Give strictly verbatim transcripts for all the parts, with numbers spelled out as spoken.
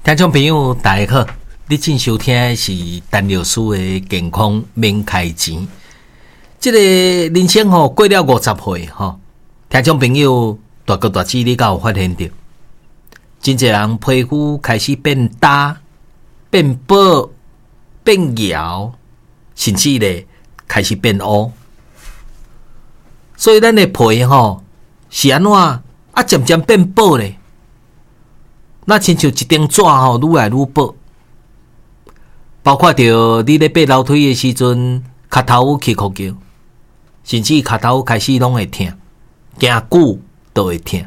听众朋友大家好，你正收听的是陈老师的健康免开钱。这个人生吼、哦、过了五十岁吼、哦，听众朋友大哥大姐，你敢有发现到？真侪人皮肤开始变大、变薄、变摇，甚至咧开始变乌。所以咱的皮吼、哦、是安怎啊？渐渐变薄咧？那亲像一张纸吼，愈来愈薄。包括着你咧爬楼梯的时阵，脚头起哭叫，甚至脚头开始拢会痛，行久都会痛。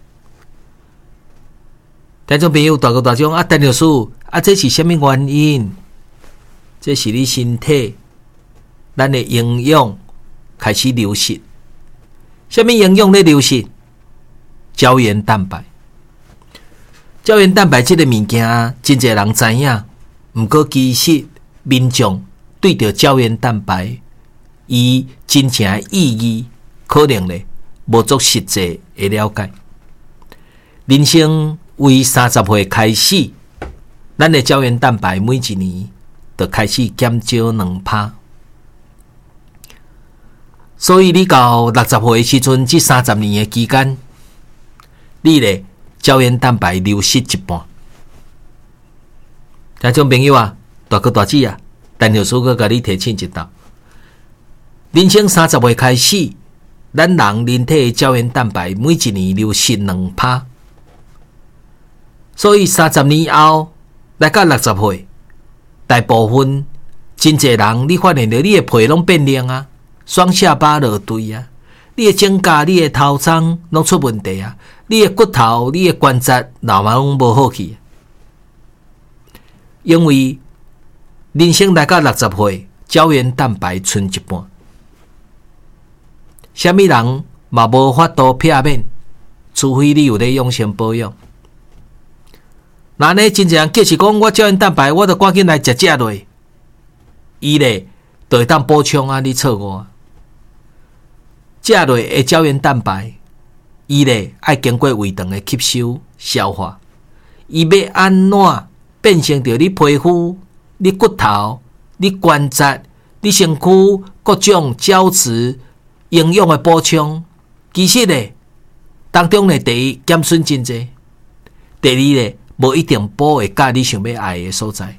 听众朋友大哥大众啊，陈老师啊，这是什么原因？这是你身体咱的营养开始流失。什么营养咧流失？胶原蛋白。胶原蛋白这个物件，真侪人知影，不过其实民众对着胶原蛋白，伊真正的意义，可能咧无足实际的了解。人生为三十岁开始，咱的胶原蛋白每一年就开始减少两趴。所以你到六十岁的时阵，这三十年的期间，你咧胶原蛋白流失一半。听众朋友啊，大哥大姐啊，陈老师阁甲你提醒一道：人生三十岁开始，咱人人体的胶原蛋白每一年流失两趴。所以三十年后来到六十岁，大部分真侪人，你发现到你的皮拢变亮啊，双下巴落对啊，你的指甲、你的头鬃拢出问题啊，你的骨头、你的关节老嘛拢无好去。因为人生来到六十岁，胶原蛋白剩一半，什么人嘛无法度避免，除非你有咧养生保养。那呢，真正假是讲我胶原蛋白，我就赶紧来食食落，伊咧就会当补充啊，你错误。食落的胶原蛋白，伊咧爱经过胃肠的吸收消化，伊要安怎变成着你皮肤、你骨头、你关节、你身躯各种胶质营养的补充，其实咧当中咧，第一减损真济，第二咧无一定补会到你想要爱的所在。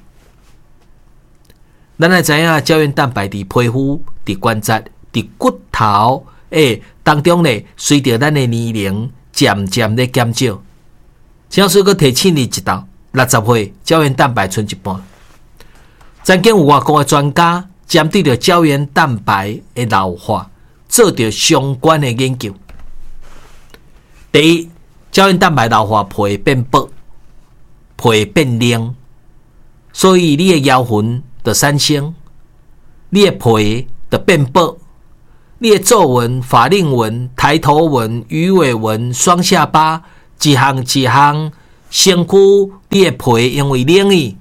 咱来知影胶原蛋白伫皮肤、伫关节、伫骨头诶当中咧，随着咱的年龄渐渐咧减少。请说个提醒你一道，六十岁胶原蛋白剩一半。曾经有外国的专家针对着胶原蛋白的老化，做着相关的研究。第一，胶原蛋白老化皮变薄，皮变亮，所以你的腰痕就产生，你的皮就变薄。你的皱纹、法令纹、抬头纹、鱼尾纹、双下巴，一项一项，身躯你的皮因为冷去，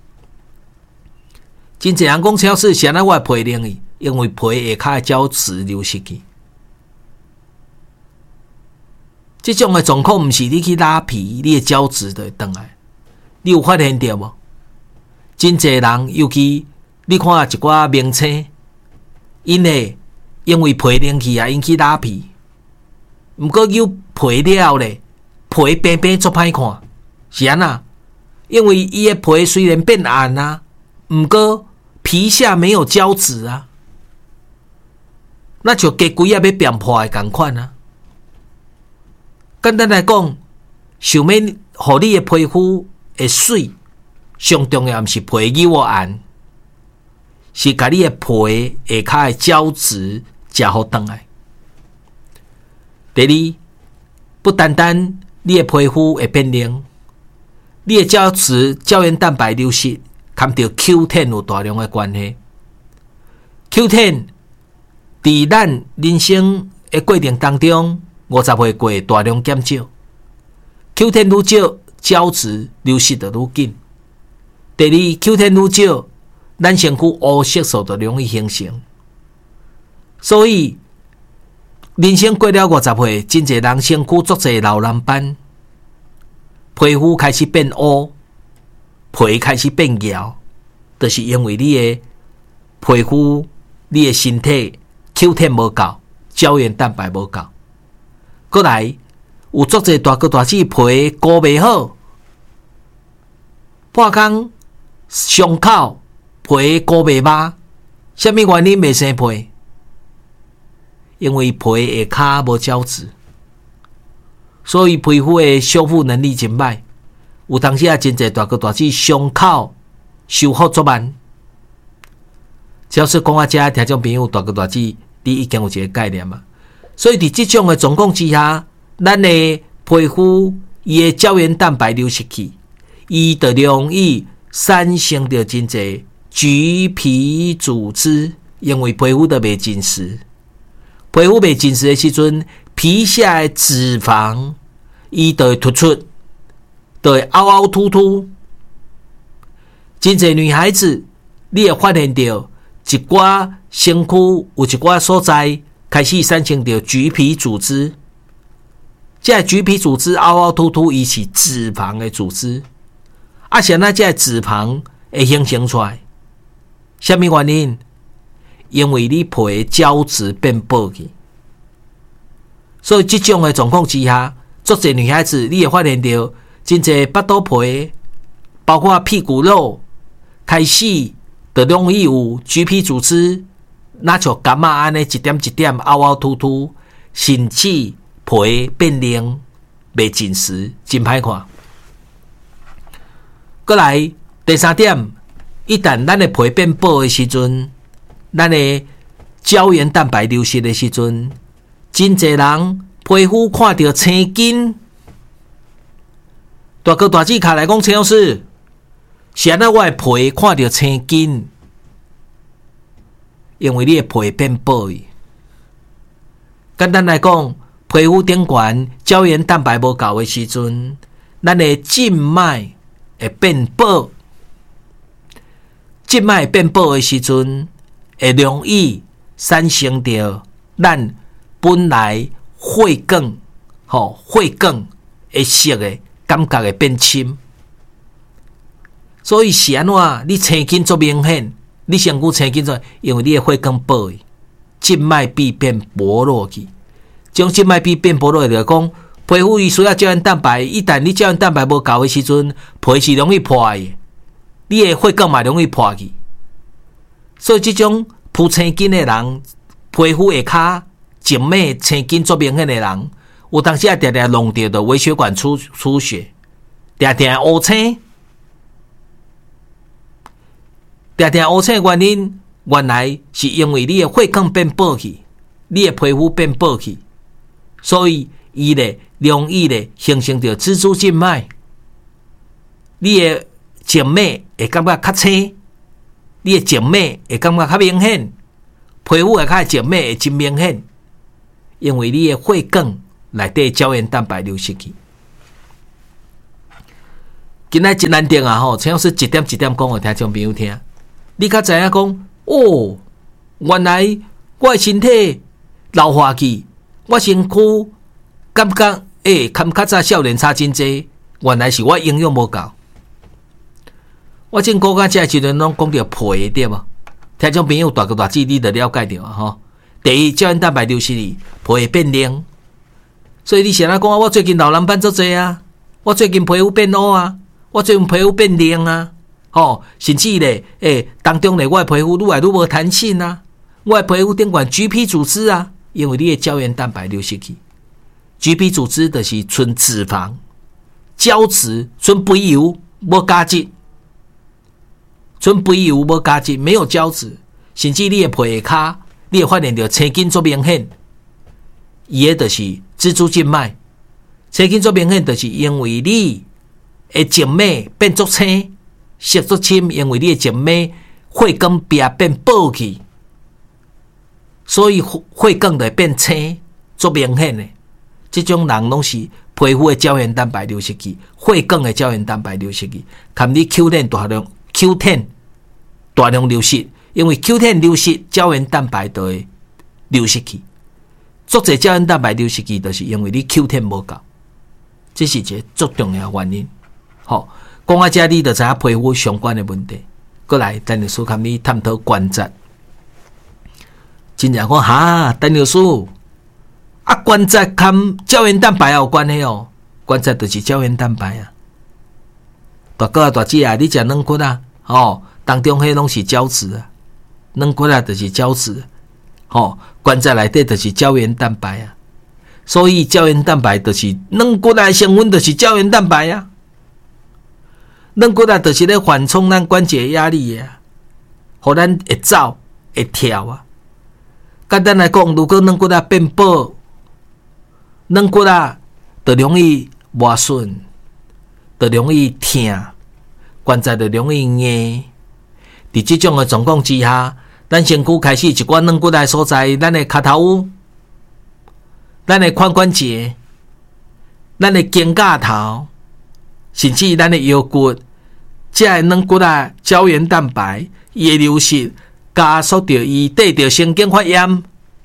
真侪人讲超市是安怎我的皮冷去，因为皮下骹的胶质流失去。这种的状况，不是你去拉皮，你的胶质就会回来。你有发现到无？真侪人，尤其你看一寡明星，因为因为皮冷去啊，引起拉皮。毋过有皮了咧，皮平平足歹看，是安那？因为伊的皮虽然变暗啊，毋过皮下没有胶质啊，那就鸡龟也要变破的同款啊。简单来讲，想要互你的皮肤会水，上重要毋是皮幼暗，是甲你的皮下骹的胶质食好回来。第二，不单单你的皮肤会变亮，你的胶质、胶原蛋白流失，跟着 Q 十 有大量的关系。Q 十 伫咱人生的过程当中，五十岁过大量减少 ，Q 十 愈少，胶质流失就愈紧。第二 ，Q 十 愈少，咱身躯黑色素就容易形成。所以，人生过了五十岁，真侪人身躯足侪老人斑，皮肤开始变乌， 皮开始变硬，就是因为你的皮肤、你的身体 Q 十 无够，胶原蛋白无够。过来有足侪大哥大姐皮顾袂好，半工伤口皮顾袂麻，什么原因袂生皮？因为皮下骹无胶质，所以皮肤的修复能力真歹。有当时啊，真侪大哥大姐伤口修复足慢。只要是讲啊，遮听众朋友大哥大姐，你已经有一个概念嘛。所以伫这种的状况之下，咱的皮肤伊的胶原蛋白流失去，伊就容易产生着真侪橘皮组织，因为皮肤都袂紧实。皮肤袂紧实的时阵，皮下的脂肪伊就会突出，就会凹凹凸凸。真侪女孩子，你会发现到一寡身躯有一寡所在开始产生着橘皮组织。这橘皮组织凹凹凸凸，伊是脂肪的组织。啊，现在这脂肪会形成出来，什么原因？因为你皮的胶质变薄去，所以这种的状况之下，足侪女孩子你会发现到，真侪腹肚皮，包括屁股肉，开始就容易有橘皮组织，那像感冒安尼一点一点凹凹凸凸，甚至皮变硬，袂紧实，真歹看。过来第三点，一旦咱的皮变薄的时阵，咱的胶原蛋白流失的时阵，真侪人皮肤看到青筋。大哥大姐卡来讲，陈老师，是安怎我的皮看到青筋？因为你的皮变薄。简单来讲，皮肤顶悬胶原蛋白无够的时阵，咱的静脉会变薄。静脉变薄的时阵，会容易产生着咱本来血管、吼血管的色的感觉会变深。所以是安怎？你青筋足明显，你身躯青筋足，因为你的血管薄，静脉壁变薄弱去。将静脉壁变薄弱，就讲皮肤伊需要胶原蛋白，一旦你胶原蛋白无够的时阵，皮是容易破的，你的血管嘛容易破去。所以这种浮青筋的人，皮肤下骹静脉青筋足明显的人，有当时啊常常弄到的微血管出出血，常常乌青，常常乌青的原因，原来是因为你的血管变薄去，你的皮肤变薄去，所以伊咧容易咧形成着蜘蛛静脉，你的静脉会感觉较青。你的静脉会感觉较明显，皮肤下骹的静脉会真明显，因为你的血管内底胶原蛋白流失去。今仔真难听啊吼，陈老师一点一点讲互听众朋友听，你较知影讲哦，原来我的身体老化去，我身躯感觉诶，较较早少年差真济，原来是我营养无够。我正讲到这时阵，拢讲到皮对无？听众朋友大哥大姐，你就了解到啊吼。第一，胶原蛋白流失去，皮会变硬，所以你想来讲，我最近老人斑足济啊，我最近皮肤变乌啊，我最近皮肤变硬啊，吼，甚至咧，诶、欸，当中咧，我的皮肤愈来愈无弹性啊，我的皮肤顶管橘皮组织啊，因为你的胶原蛋白流失去，橘皮组织就是纯脂肪、胶质、纯肥油，无加质。纯肥油无加质，没有胶质，甚至你的皮下骹，你会发现到青筋足明显，伊个就是蜘蛛静脉。青筋足明显，就是因为你的静脉变足青，色足深，因为你的静脉血管壁变薄去，所以血管就变青，足明显的。这种人拢是皮肤的胶原蛋白流失去，血管的胶原蛋白流失去，看你 Q 十 大量。Q 十 大量流失，因为 Q 十 流失，胶原蛋白就会流失去。足侪胶原蛋白流失去，就是因为你 Q 十 无够，这是一个足重要的原因。 好，讲到这你就知影皮肤相关的问题。过来，陈律师跟你探讨关节。真正讲哈，陈律师啊，关节跟胶原蛋白也有关系哦。关节就是胶原蛋白啊。大哥啊，大姐啊，你食软骨啊，哦，当中迄拢是胶质啊，软骨啊就是胶质，哦，关节内底就是胶原蛋白啊。所以胶原蛋白就是软骨的成分，就是胶原蛋白啊。软骨啊，就是咧缓冲咱关节压力啊，互咱会走会跳啊。简单来讲，如果软骨啊变薄，软骨啊就容易磨损，就容易痛，关节就容易硬。伫这种的状况之下，咱身躯开始一寡软骨的所在，咱的脚头、咱的髋关节、咱的肩胛头，甚至咱的腰骨，这个软骨啊胶原蛋白伊的流失，加速着伊得着神经发炎、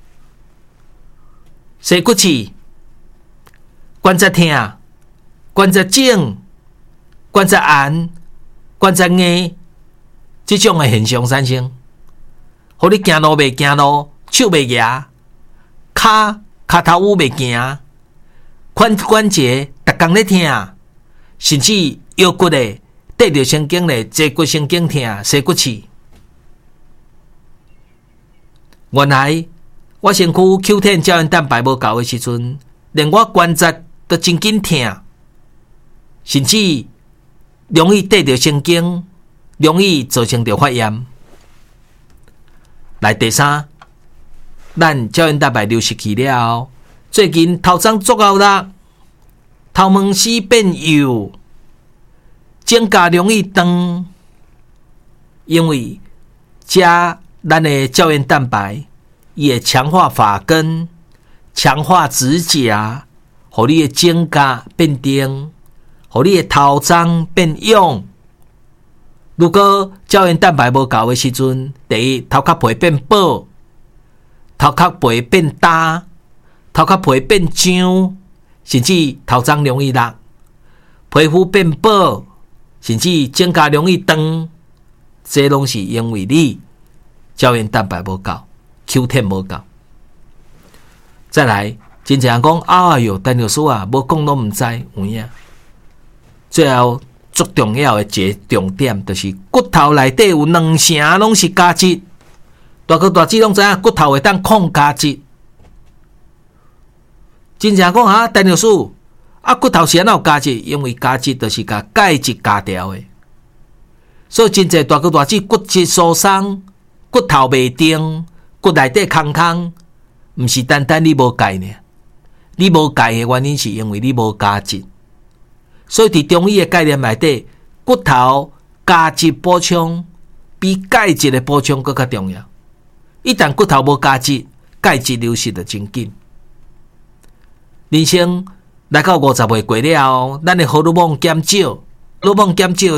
洗骨刺、关节痛、关节肿、关节炎、关节硬，这种的现象产生，互你行路袂行路，手袂举，骹骹头乌袂行，髋关节逐工咧痛，甚至腰骨的得着神经的坐骨神经痛、洗骨刺。原来我身躯 Q 十 胶原蛋白无够的时阵，连我关节都真紧痛，甚至容易得着神经，容易造成着发炎。来第三，咱胶原蛋白流失去了，最近头鬃作厚啦，头毛丝变幼，指甲容易长，因为加咱的胶原蛋白也强化发根，强化指甲，互你的指甲变长，互你的头鬃变勇。如果胶原蛋白无够的时阵，第一头壳皮变薄，头壳皮变大，头壳皮变张，甚至头鬃容易落，皮肤变薄，甚至指甲容易长，这拢是因为你胶原蛋白无够 ，Q 十 无够。再来，真正人讲，哎哟，陈律师啊，无讲拢唔知有影。最后最重要的一个重点，就是骨头内底有两成拢是胶质。大哥大姐拢知影，骨头会当抗胶质。真正讲哈，陈律师啊，骨头是安怎有胶质？因为胶质就是甲钙质加掉的。所以真侪大哥大姐骨质疏松、骨头袂定、骨内底空空，毋是单单你无钙呢。你无钙的原因是因为你无胶质。所以伫中医的概念内底，骨头胶质补充比钙质的补充更较重要。一旦骨头无胶质，钙质流失就真紧。人生来到五十岁过了，咱的荷尔蒙减少，荷尔蒙减少。